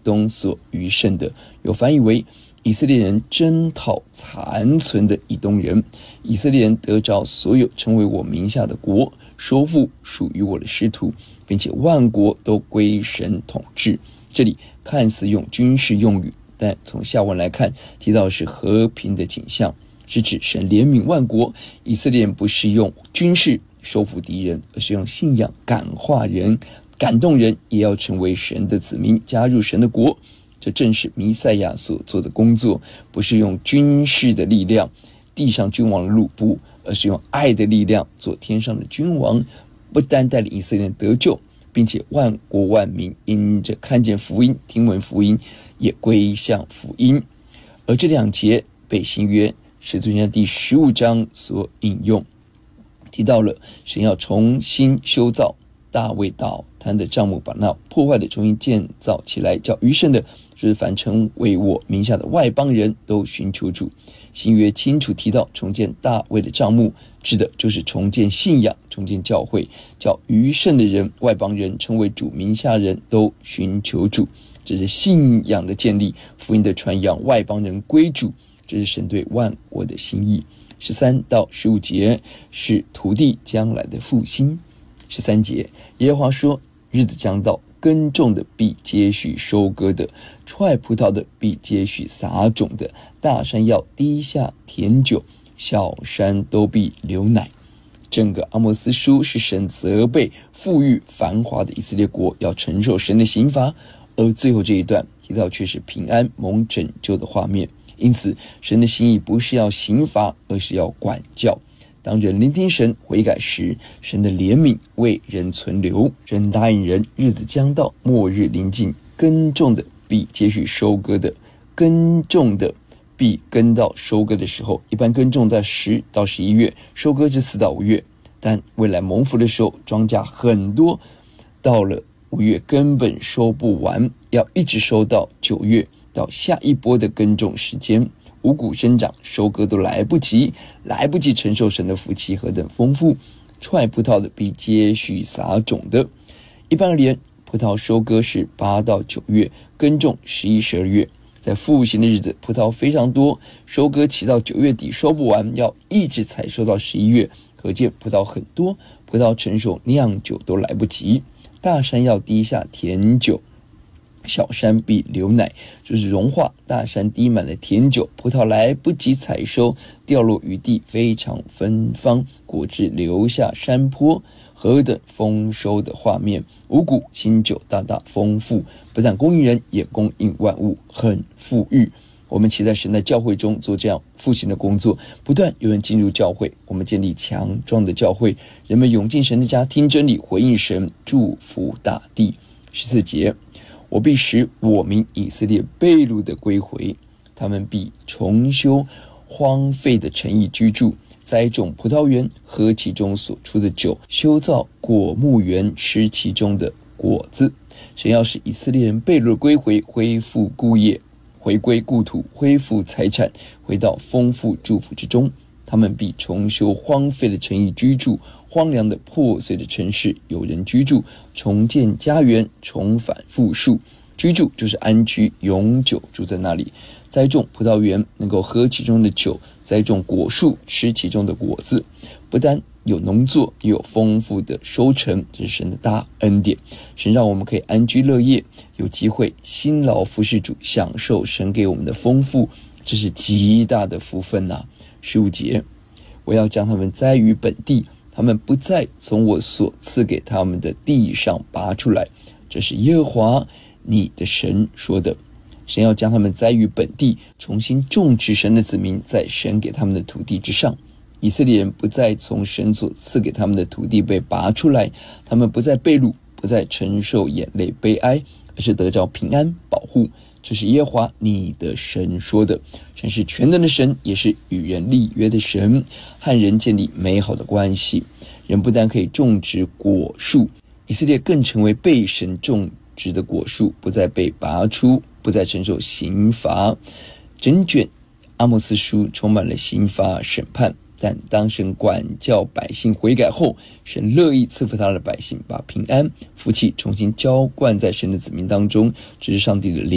东所余剩的，有翻译为以色列人征讨残存的以东人，以色列人得着所有成为我名下的国，收复属于我的失土，并且万国都归神统治。这里看似用军事用语，但从下文来看，提到的是和平的景象，是指神怜悯万国。以色列人不是用军事收服敌人，而是用信仰感化人，感动人也要成为神的子民，加入神的国。这正是弥赛亚所做的工作，不是用军事的力量地上君王的路不，而是用爱的力量做天上的君王，不单带领以色列人得救，并且万国万民因着看见福音听闻福音也归向福音。而这两节被新约使徒行传第15章所引用，提到了神要重新修造大卫倒塌的帐幕，把那破坏的重新建造起来，叫余剩的就是凡成为我名下的外邦人都寻求主。新约清楚提到重建大卫的帐幕，指的就是重建信仰，重建教会，叫余剩的人外邦人成为主名下人都寻求主。这是信仰的建立，福音的传扬，外邦人归主，这是神对万国的心意。13到15节是土地将来的复兴。13节，耶和华说，日子将到，耕种的必接续收割的，踹葡萄的必接续撒种的，大山要滴下甜酒，小山都必流奶。整个阿摩斯书是神责备富裕繁华的以色列国要承受神的刑罚，而最后这一段提到却是平安蒙拯救的画面。因此神的心意不是要刑罚，而是要管教。当人聆听神悔改时，神的怜悯为人存留。神答应人，日子将到，末日临近，耕种的必接续收割的，耕种的必耕到收割的时候。一般耕种在10到11月，收割至4到5月，但未来蒙福的时候，庄稼很多，到了5月根本收不完，要一直收到9月，到下一波的耕种时间。五谷生长，收割都来不及承受神的福气何等丰富。踹葡萄的必接续撒种的。一般而言，葡萄收割是8到9月，耕种11、12月。在复兴的日子，葡萄非常多，收割期到9月底收不完，要一直采收到11月，可见葡萄很多，葡萄成熟酿酒都来不及。大山要滴下甜酒，小山必流奶，就是融化，大山滴满了甜酒，葡萄来不及采收，掉落于地，非常芬芳，果汁流下山坡，何等丰收的画面。五谷新酒大大丰富，不但供应人，也供应万物，很富裕。我们期待神在教会中做这样复兴的工作，不断有人进入教会，我们建立强壮的教会，人们涌进神的家，听真理，回应神，祝福大地。14节，我必使我民以色列被掳的归回，他们必重修荒废的城邑居住，栽种葡萄园，喝其中所出的酒，修造果木园，吃其中的果子。神要使以色列人被掳归回，恢复故业，回归故土，恢复财产，回到丰富祝福之中。他们必重修荒废的城邑居住，荒凉的破碎的城市有人居住，重建家园，重返复数。居住就是安居，永久住在那里。栽种葡萄园，能够喝其中的酒，栽种果树，吃其中的果子。不但有农作，也有丰富的收成，这是神的大恩典。神让我们可以安居乐业，有机会辛劳服侍主，享受神给我们的丰富，这是极大的福分啊。15节，我要将他们栽于本地，他们不再从我所赐给他们的地上拔出来。这是耶和华你的神说的。神要将他们栽于本地，重新种植神的子民在神给他们的土地之上。以色列人不再从神所赐给他们的土地被拔出来，他们不再被掳，不再承受眼泪悲哀，而是得着平安保护。这是耶和华你的神说的。神是全能的神，也是与人立约的神，和人建立美好的关系。人不但可以种植果树，以色列更成为被神种植的果树，不再被拔出，不再承受刑罚。整卷阿摩斯书充满了刑罚审判，但当神管教百姓悔改后，神乐意赐福他的百姓，把平安福气重新浇灌在神的子民当中，这是上帝的